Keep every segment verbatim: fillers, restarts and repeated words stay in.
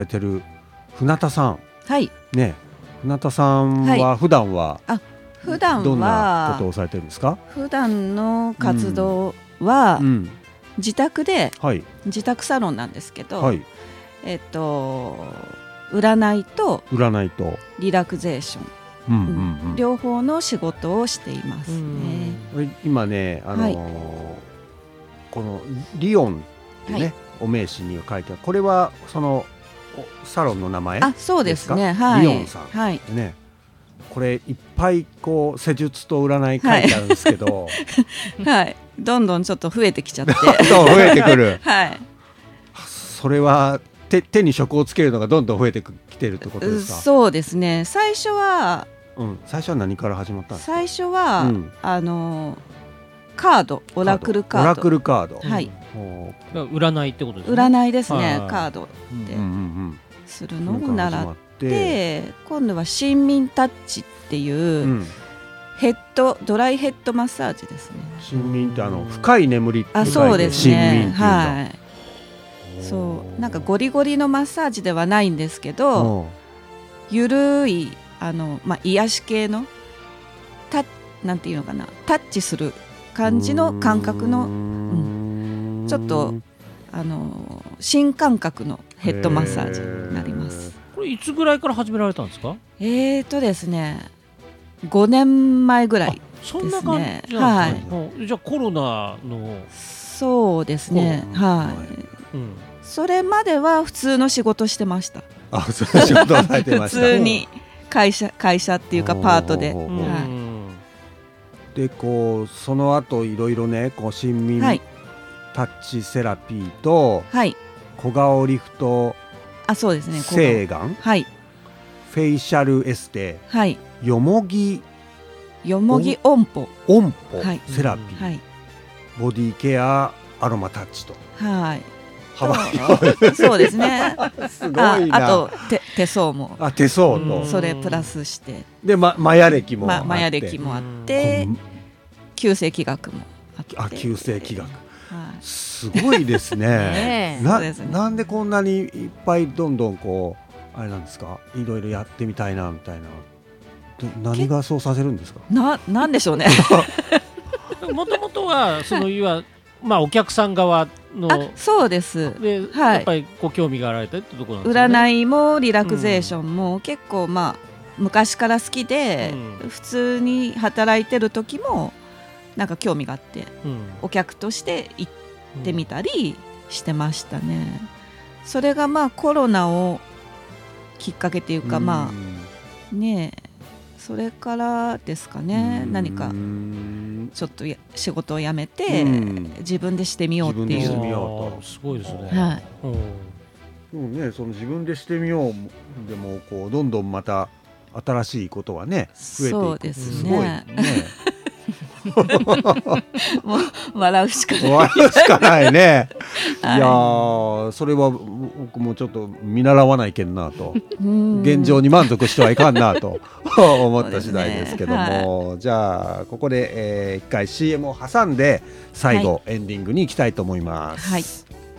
てる船田さん、 はいね、船田さんは普段は、 はい、あ普段はどんなことをされてるんですか？ 普段の活動は、うん、自宅で、はい、自宅サロンなんですけど、はい、えっと占いと占いとリラクゼーション、うんうんうん、両方の仕事をしていますね。 今ね、あのーはい、このリオンってね、はい、お名刺に書いてある、これはそのサロンの名前ですか？あ、そうですね、はい、リオンさん、はい、ね、これいっぱいこう施術と占い書いてあるんですけど、 はいはい、どんどんちょっと増えてきちゃってそう増えてくる、 はい、 それは 手, 手に職をつけるのがどんどん増えてきてるってことですか？ そうですね。最初は、 うん、最初は何から始まったんですか？ 最初は、うん、あのカード、オラクルカード、 オラクルカード、 はい、 うん、占いってことですね。 占いですね、カードでするのを習って、今度は新民タッチっていう、うん、ヘッドドライヘッドマッサージですね。 新民ってあの深い眠りって書いて、 あ、そうですね、 新民っていうんだ、 はい、そうなんかゴリゴリのマッサージではないんですけど、ゆるいあの、まあ、癒し系のタなんていうのかな、タッチする感じの感覚の、うん、ちょっとあの新感覚のヘッドマッサージになります。 これいつぐらいから始められたんですか？ えーとですねごねんまえぐらいですね。 そんな感じなんですね、はい、じゃあコロナのそうですね、はい、うん、それまでは普通の仕事してました。 あ、普通の仕事をされてました。 普通に会社、会社っていうかパートで、はい、 でこうその後いろいろね、こう新民タッチセラピーと、はい、小顔リフト、 あ、そうですね、 精眼、 はい、 フェイシャルエステ、はい、よもぎよもぎ音符音符、はい、セラピー、 はい、 ボディケア、アロマタッチと、 はい、 幅広いそうですねすごいな。 あ, あと 手, 手相も、 あ、手相とそれプラスしてで、ま、マヤ歴もあって、 ま、マヤ歴もあって旧世紀学もあって、 あ、旧世紀学、はい、すごいですねな, ですね。なんでこんなにいっぱいどんどんこうあれなんですか、いろいろやってみたいなみたいな、何がそうさせるんですか？ な、なんでしょうねもともとはそのいわ、まあ、お客さん側の、 あ、そうですで、はい、やっぱりご興味があられたってところなんですよね。 占いもリラクゼーションも、うん、結構まあ昔から好きで、うん、普通に働いてる時もなんか興味があって、うん、お客として行ってみたりしてましたね、うん、それがまあコロナをきっかけっていうか、うん、まあねえ、それからですかね、何かちょっとや仕事を辞めて、うん、自分でしてみようっていう。 自分でしてみようと。 すごいですね、 はい、 うん、でもね、その自分でしてみようでもこうどんどんまた新しいことはね増えていく。 そうですね、 すごいねもう笑うしかない笑うしかないね、はい、いやー、それは僕もちょっと見習わないけんなと、現状に満足してはいかんなと思った次第ですけども、ね、はい、じゃあここで、えー、一回 シーエム を挟んで最後、はい、エンディングに行きたいと思います、はい。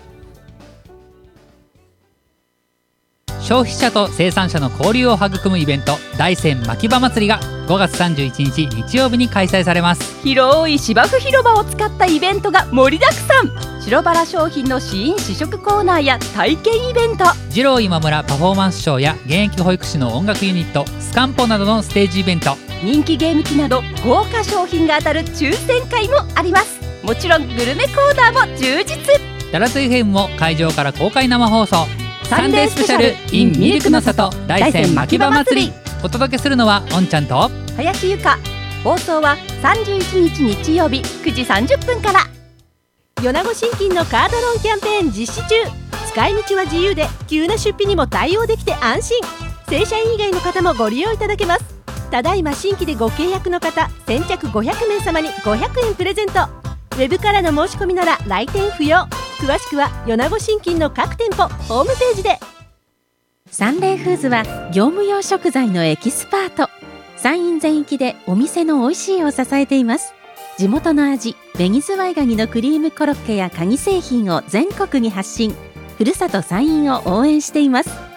消費者と生産者の交流を育むイベント、大山牧場祭りがごがつさんじゅういちにち日曜日に開催されます。 広い芝生広場を使ったイベントが盛りだくさん。白バラ商品の試飲試食コーナーや体験イベント、 二郎今村パフォーマンスショーや現役保育士の音楽ユニットスカンポなどのステージイベント、 人気ゲーム機など豪華商品が当たる抽選会もあります。もちろんグルメコーナーも充実。 ダラツ エフエム も会場から公開生放送、 サンデースペシャル in ミルクの里大山牧場祭り。 お届けするのはおんちゃんと林由香。放送はさんじゅういちにち日曜日くじさんじゅっぷんから。米子信金のカードローンキャンペーン実施中。使い道は自由で急な出費にも対応できて安心。正社員以外の方もご利用いただけます。ただいま新規でご契約の方先着ごひゃくめい様にごひゃくえんプレゼント。ウェブからの申し込みなら来店不要。詳しくは米子信金の各店舗ホームページで。 サンレイフーズは業務用食材のエキスパート。山陰全域でお店の美味しいを支えています。地元の味、紅ズワイガニのクリームコロッケやカニ製品を全国に発信。ふるさと山陰を応援しています。